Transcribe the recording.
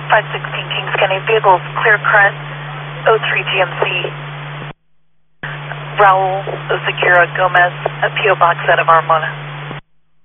516 Kings County, vehicles clear current, 03 GMC, Raul Osakura Gomez, at P.O. Box out of Armona.